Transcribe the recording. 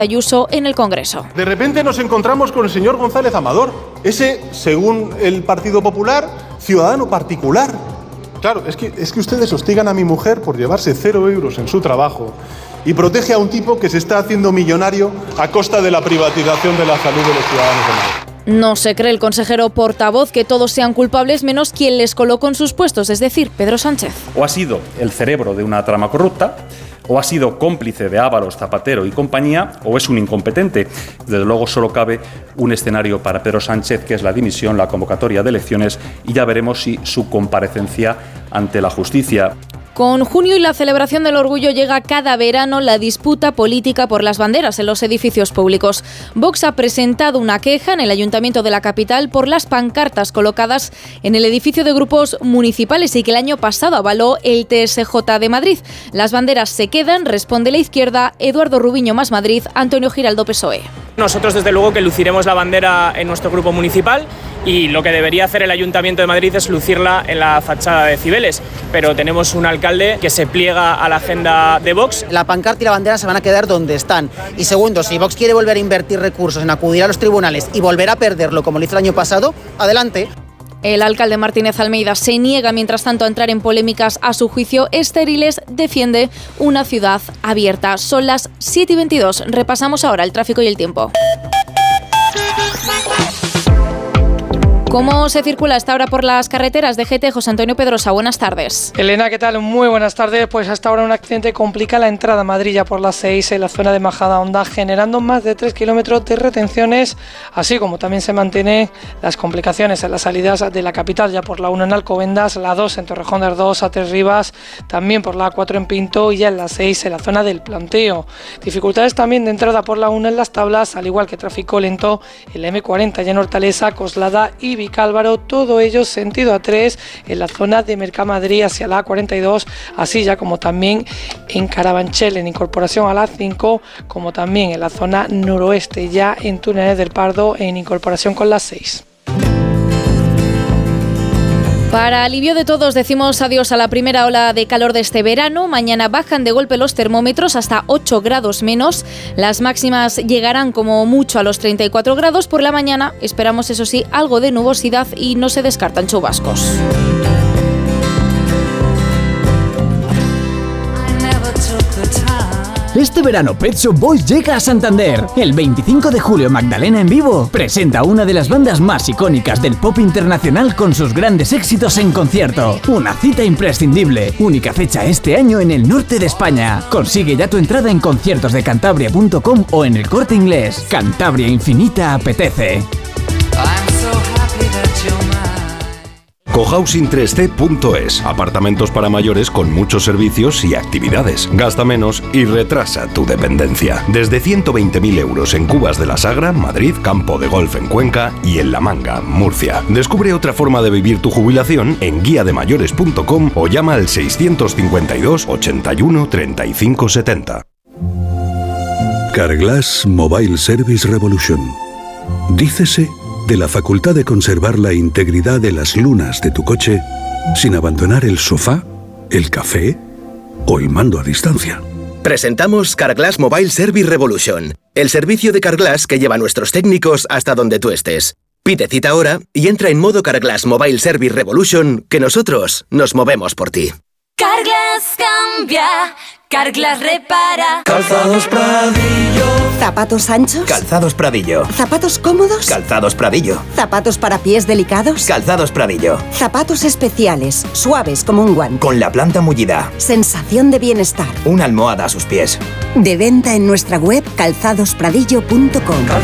Ayuso en el Congreso. De repente nos encontramos con el señor González Amador, ese, según el Partido Popular, ciudadano particular. Claro, es que ustedes hostigan a mi mujer por llevarse 0 euros en su trabajo y protege a un tipo que se está haciendo millonario a costa de la privatización de la salud de los ciudadanos de Madrid. No se cree el consejero portavoz que todos sean culpables menos quien les colocó en sus puestos, es decir, Pedro Sánchez. O ha sido el cerebro de una trama corrupta, o ha sido cómplice de Ábalos, Zapatero y compañía, o es un incompetente. Desde luego solo cabe un escenario para Pedro Sánchez, que es la dimisión, la convocatoria de elecciones, y ya veremos si su comparecencia ante la justicia. Con junio y la celebración del orgullo llega cada verano la disputa política por las banderas en los edificios públicos. Vox ha presentado una queja en el Ayuntamiento de la capital por las pancartas colocadas en el edificio de grupos municipales y que el año pasado avaló el TSJ de Madrid. Las banderas se quedan, responde la izquierda, Eduardo Rubiño más Madrid, Antonio Giraldo PSOE. Nosotros desde luego que luciremos la bandera en nuestro grupo municipal y lo que debería hacer el Ayuntamiento de Madrid es lucirla en la fachada de Cibeles, pero tenemos un alcalde que se pliega a la agenda de Vox. La pancarta y la bandera se van a quedar donde están. Y segundo, si Vox quiere volver a invertir recursos en acudir a los tribunales y volver a perderlo como lo hizo el año pasado, adelante. El alcalde Martínez Almeida se niega, mientras tanto, a entrar en polémicas a su juicio estériles. Defiende una ciudad abierta. Son las 7:22. Repasamos ahora el tráfico y el tiempo. ¿Cómo se circula hasta ahora por las carreteras de GT? José Antonio Pedrosa, buenas tardes. Elena, ¿qué tal? Muy buenas tardes. Pues hasta ahora un accidente complica la entrada a Madrid ya por la 6 en la zona de Majadahonda, generando más de 3 kilómetros de retenciones, así como también se mantienen las complicaciones en las salidas de la capital, ya por la 1 en Alcobendas, la 2 en Torrejón de Ardoz, a Tres Rivas, también por la 4 en Pinto y ya en la 6 en la zona del Planteo. Dificultades también de entrada por la 1 en Las Tablas, al igual que tráfico lento en la M40 ya en Hortaleza, Coslada y Vicálvaro, todo ello sentido A3 en la zona de Mercamadrid hacia la A42, así ya como también en Carabanchel en incorporación a la 5, como también en la zona noroeste ya en Túneles del Pardo en incorporación con la 6. Para alivio de todos, decimos adiós a la primera ola de calor de este verano. Mañana bajan de golpe los termómetros hasta 8 grados menos. Las máximas llegarán como mucho a los 34 grados. Por la mañana esperamos, eso sí, algo de nubosidad y no se descartan chubascos. Este verano Pet Shop Boys llega a Santander. El 25 de julio Magdalena en vivo presenta una de las bandas más icónicas del pop internacional con sus grandes éxitos en concierto. Una cita imprescindible, única fecha este año en el norte de España. Consigue ya tu entrada en conciertosdecantabria.com o en El Corte Inglés. Cantabria Infinita apetece. Cohousing3c.es. Apartamentos para mayores con muchos servicios y actividades. Gasta menos y retrasa tu dependencia. Desde 120.000 euros en Cubas de la Sagra, Madrid, Campo de Golf en Cuenca y en La Manga, Murcia. Descubre otra forma de vivir tu jubilación en guiademayores.com o llama al 652 81 35 70. Carglass Mobile Service Revolution. Dícese de la facultad de conservar la integridad de las lunas de tu coche sin abandonar el sofá, el café o el mando a distancia. Presentamos Carglass Mobile Service Revolution, el servicio de Carglass que lleva a nuestros técnicos hasta donde tú estés. Pide cita ahora y entra en modo Carglass Mobile Service Revolution, que nosotros nos movemos por ti. Carglass cambia, Carglass repara. Calzados Pradillo. ¿Zapatos anchos? Calzados Pradillo. ¿Zapatos cómodos? Calzados Pradillo. ¿Zapatos para pies delicados? Calzados Pradillo. Zapatos especiales, suaves como un guante. Con la planta mullida. Sensación de bienestar. Una almohada a sus pies. De venta en nuestra web calzadospradillo.com.